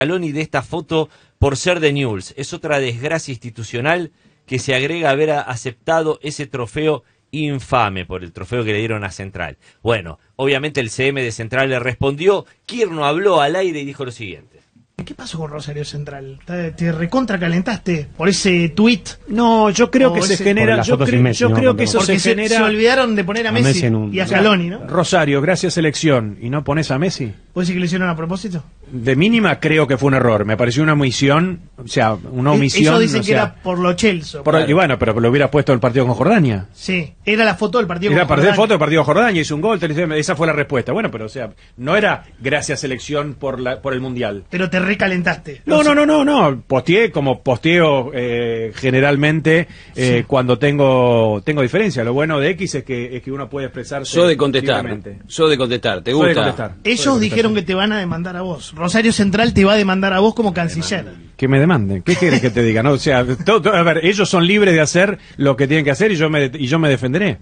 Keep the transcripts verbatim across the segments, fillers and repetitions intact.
Scaloni de esta foto por ser de Newell's. Es otra desgracia institucional que se agrega a haber aceptado ese trofeo infame por el trofeo que le dieron a Central. Bueno, obviamente el C M de Central le respondió, Quirno habló al aire y dijo lo siguiente. ¿Qué pasó con Rosario Central? ¿Te, te recontra calentaste por ese tuit? No, yo creo que ese, se genera, yo, cre Messi, yo no, creo no, que eso porque se, se genera... se olvidaron de poner a Messi, a Messi un... y a Scaloni, ¿no? Rosario, gracias selección, ¿y no pones a Messi? ¿Puede decir que lo hicieron a propósito? De mínima creo que fue un error, me pareció una omisión, o sea, una omisión... Eso dicen o que sea, era por lo Chelsea. por, Claro. Y bueno, pero lo hubiera puesto el partido con Jordania. Sí, era la foto del partido Era con partido, Jordania. foto del partido con Jordania, hizo un gol, esa fue la respuesta. Bueno, pero o sea, no era gracias selección por, la, por el Mundial. Pero te recalentaste. No, no, no, no, no. Posteé como posteo eh, generalmente eh, sí. cuando tengo tengo diferencia. Lo bueno de X es que es que uno puede expresarse. Yo de contestar. Yo de contestar. ¿Te gusta? De contestar. Ellos de dijeron que te van a demandar a vos. Rosario Central te va a demandar a vos como canciller. Que me demanden. ¿Qué quieres que te diga? No, o sea, todo, todo, a ver, ellos son libres de hacer lo que tienen que hacer y yo me y yo me defenderé.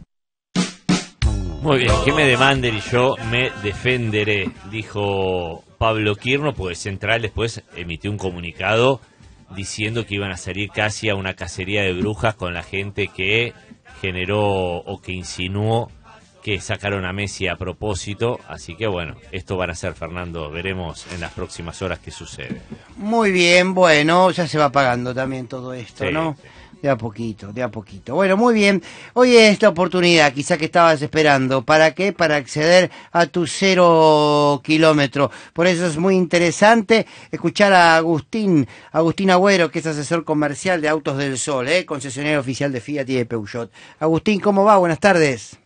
Muy bien, que me demanden y yo me defenderé, dijo Pablo Quirno, pues Central después emitió un comunicado diciendo que iban a salir casi a una cacería de brujas con la gente que generó o que insinuó que sacaron a Messi a propósito, así que bueno, esto van a ser, Fernando, veremos en las próximas horas qué sucede. Muy bien, bueno, ya se va pagando también todo esto, sí, ¿no? Sí. De a poquito, de a poquito. Bueno, muy bien. Hoy es la oportunidad, quizá que estabas esperando. ¿Para qué? Para acceder a tu cero kilómetro. Por eso es muy interesante escuchar a Agustín, Agustín Agüero, que es asesor comercial de Autos del Sol, ¿eh? Concesionario oficial de Fiat y de Peugeot. Agustín, ¿cómo va? Buenas tardes.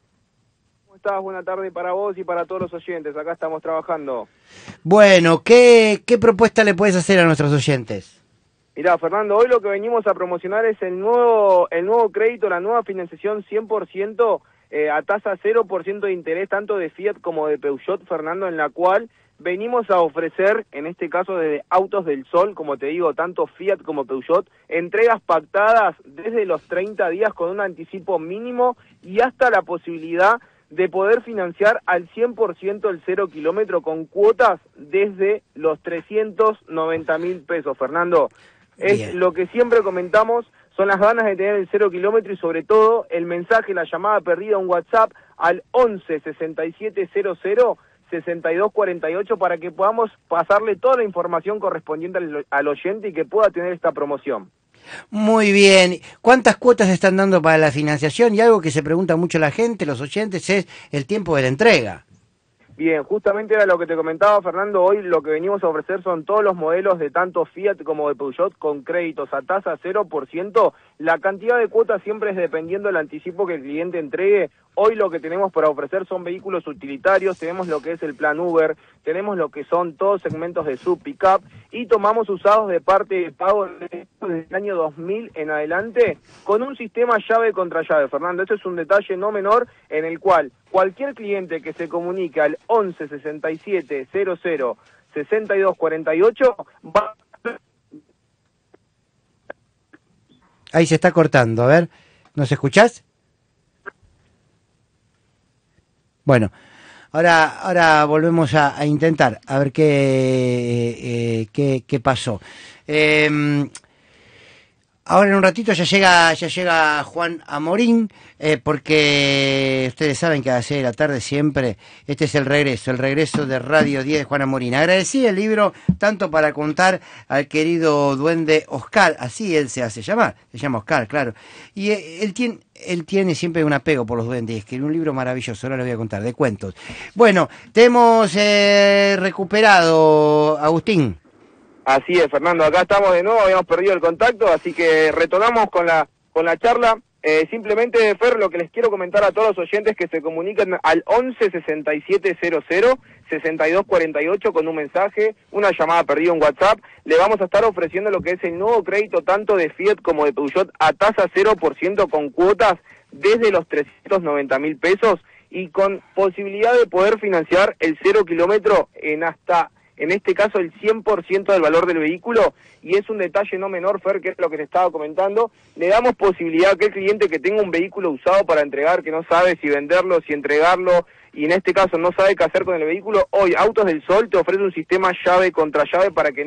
¿Cómo estás? Buena tarde para vos y para todos los oyentes. Acá estamos trabajando. Bueno, ¿qué, qué propuesta le puedes hacer a nuestros oyentes? Mirá, Fernando, hoy lo que venimos a promocionar es el nuevo el nuevo crédito, la nueva financiación cien por ciento eh, a tasa cero por ciento de interés, tanto de Fiat como de Peugeot, Fernando, en la cual venimos a ofrecer, en este caso desde Autos del Sol, como te digo, tanto Fiat como Peugeot, entregas pactadas desde los treinta días con un anticipo mínimo y hasta la posibilidad de poder financiar al cien por ciento el cero kilómetro con cuotas desde los trescientos noventa mil pesos, Fernando. Es Bien. Lo que siempre comentamos, son las ganas de tener el cero kilómetro y sobre todo el mensaje, la llamada perdida, un WhatsApp al once sesenta y siete cero cero sesenta y dos cuarenta y ocho para que podamos pasarle toda la información correspondiente al, al oyente y que pueda tener esta promoción. Muy bien. ¿Cuántas cuotas están dando para la financiación? Y algo que se pregunta mucho la gente, los oyentes, es el tiempo de la entrega. Bien, justamente era lo que te comentaba, Fernando. Hoy lo que venimos a ofrecer son todos los modelos de tanto Fiat como de Peugeot con créditos a tasa cero por ciento. La cantidad de cuotas siempre es dependiendo del anticipo que el cliente entregue. Hoy lo que tenemos para ofrecer son vehículos utilitarios, tenemos lo que es el plan Uber, tenemos lo que son todos segmentos de sub pick-up y tomamos usados de parte de pago desde el año dos mil en adelante con un sistema llave contra llave, Fernando. Eso es un detalle no menor en el cual cualquier cliente que se comunique al once sesenta y siete cero cero sesenta y dos cuarenta y ocho va... Ahí se está cortando, a ver, ¿nos escuchás? Bueno, ahora ahora volvemos a, a intentar, a ver qué, eh, qué, qué pasó. Eh, ahora en un ratito ya llega ya llega Juan Amorín, eh, porque ustedes saben que a las seis de la tarde siempre, este es el regreso, el regreso de Radio diez de Juan Amorín. Agradecí el libro tanto para contar al querido duende Oscar, así él se hace llamar, se llama Oscar, claro, y eh, él tiene... Él tiene siempre un apego por los duendes, escribió un libro maravilloso, ahora lo voy a contar, de cuentos. Bueno, te hemos eh, recuperado, Agustín. Así es, Fernando, acá estamos de nuevo, habíamos perdido el contacto, así que retornamos con la con la charla. Eh, simplemente, Fer, lo que les quiero comentar a todos los oyentes que se comunican al once sesenta y siete cero cero sesenta y dos cuarenta y ocho con un mensaje, una llamada perdida, un WhatsApp, le vamos a estar ofreciendo lo que es el nuevo crédito tanto de Fiat como de Peugeot a tasa cero por ciento con cuotas desde los trescientos noventa mil pesos y con posibilidad de poder financiar el cero kilómetro en hasta en este caso el cien por ciento del valor del vehículo, y es un detalle no menor, Fer, que es lo que te estaba comentando. Le damos posibilidad a aquel cliente que tenga un vehículo usado para entregar, que no sabe si venderlo, si entregarlo, y en este caso no sabe qué hacer con el vehículo. Hoy Autos del Sol te ofrece un sistema llave contra llave para que